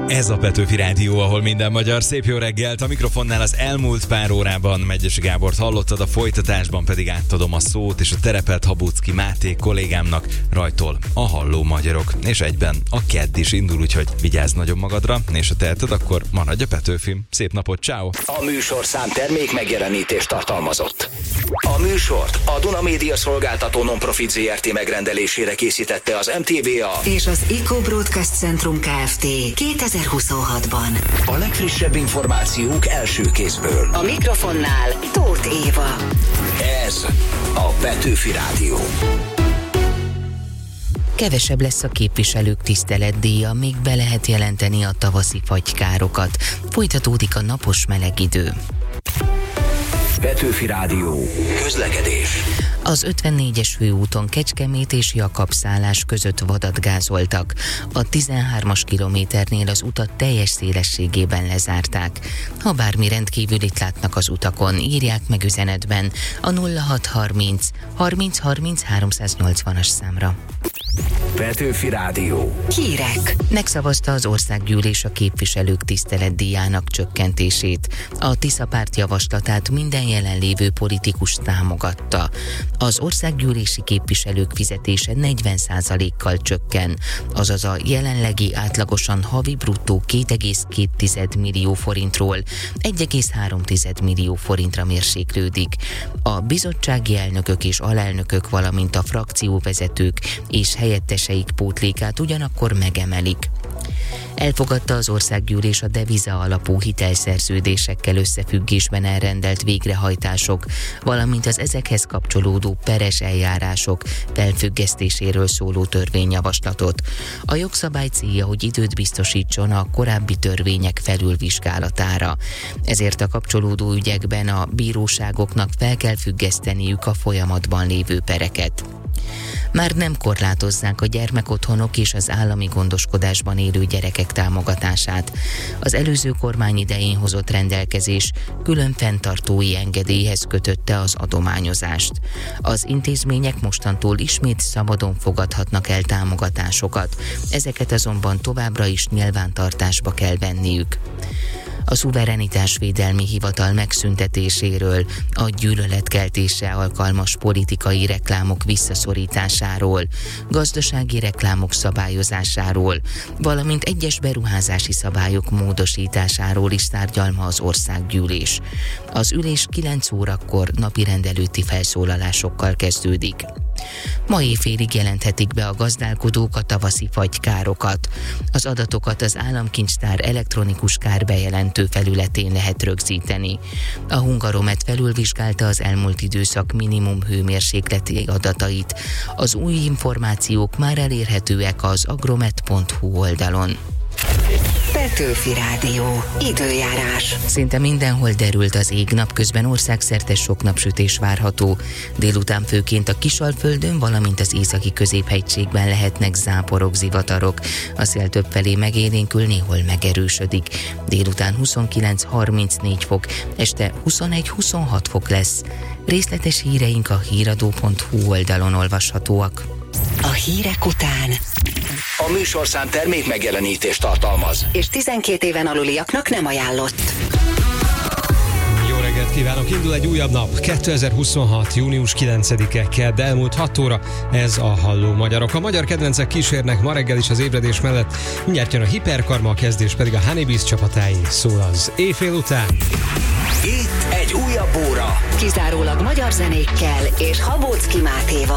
Ez a Petőfi Rádió, ahol minden magyar. Szép jó reggelt! A mikrofonnál az elmúlt pár órában Megyesi Gábort hallottad, a folytatásban pedig átadom a szót és a terepet Habuczki Máté kollégámnak, rajtól a Halló Magyarok. És egyben a kedd is indul, úgyhogy vigyázz nagyon magadra, és ha teheted, akkor maradj a Petőfim. Szép napot, ciao. A műsorszám termék megjelenítést tartalmazott. A műsort a Duna Média Szolgáltató Nonprofit Zrt. Megrendelésére készítette az MTVA és az Eco Broadcast Centrum Kft. 2026-ban. A legfrissebb információk első kézből. A mikrofonnál Tóth Éva. Ez a Petőfi Rádió. Kevesebb lesz a képviselők tiszteletdíja, még be lehet jelenteni a tavaszi fagykárokat. Folytatódik a napos meleg idő. Petőfi Rádió. Közlekedés. Az 54-es főúton Kecskemét és Jakabszállás között vadat gázoltak. A 13-as kilométernél az utat teljes szélességében lezárták. Ha bármi rendkívülit látnak az utakon, írják meg üzenetben a 0630 30 30 380-as számra. Petőfi Rádió. Hírek. Megszavazta az országgyűlés a képviselők tiszteletdíjának csökkentését. A Tisza párt javaslatát minden jelenlévő politikus támogatta. Az országgyűlési képviselők fizetése 40%-kal csökken, azaz a jelenlegi átlagosan havi bruttó 2,2 millió forintról 1,3 millió forintra mérséklődik. A bizottsági elnökök és alelnökök, valamint a frakcióvezetők és helyetteseik pótlékát ugyanakkor megemelik. Elfogadta az országgyűlés a deviza alapú hitelszerződésekkel összefüggésben elrendelt végrehajtások, valamint az ezekhez kapcsolódó peres eljárások felfüggesztéséről szóló törvényjavaslatot. A jogszabály célja, hogy időt biztosítson a korábbi törvények felülvizsgálatára. Ezért a kapcsolódó ügyekben a bíróságoknak fel kell függeszteniük a folyamatban lévő pereket. Már nem korlátozzák a gyermekotthonok és az állami gondoskodásban élő gyerekek támogatását. Az előző kormány idején hozott rendelkezés külön fenntartói engedélyhez kötötte az adományozást. Az intézmények mostantól ismét szabadon fogadhatnak el támogatásokat, ezeket azonban továbbra is nyilvántartásba kell venniük. A szuverenitásvédelmi hivatal megszüntetéséről, a gyűlöletkeltésre alkalmas politikai reklámok visszaszorításáról, gazdasági reklámok szabályozásáról, valamint egyes beruházási szabályok módosításáról is tárgyal ma az országgyűlés. Az ülés 9 órakor napirendelőtti felszólalásokkal kezdődik. Ma éjfélig jelenthetik be a gazdálkodók a tavaszi fagykárokat. Az adatokat az államkincstár elektronikus kárbejelentő felületén lehet rögzíteni. A Hungaromet felülvizsgálta az elmúlt időszak minimum hőmérsékleti adatait. Az új információk már elérhetőek az agromet.hu oldalon. Petőfi Rádió. Időjárás. Szinte mindenhol derült az ég, napközben országszerte sok napsütés várható. Délután főként a Kisalföldön, valamint az északi középhegységben lehetnek záporok, zivatarok. A szél többfelé megélénkül, néhol megerősödik. Délután 29-34 fok, este 21-26 fok lesz. Részletes híreink a híradó.hu oldalon olvashatóak. A hírek után A műsorszám termék megjelenítést tartalmaz. és 12 éven aluliaknak nem ajánlott. Jó reggelt kívánok! Indul egy újabb nap, 2026. június 9-e kedd, elmúlt 6 óra, ez a Halló Magyarok. A magyar kedvencek kísérnek ma reggel is az ébredés mellett, mindjárt jön a Hiperkarma, a kezdés pedig a Honeybees csapatái, szól az éjfél után. Itt egy újabb óra. Kizárólag magyar zenékkel és Habuczki Mátéval.